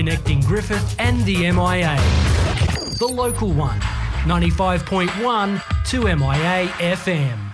Connecting Griffith and the MIA. The local one, 95.1 to MIA FM.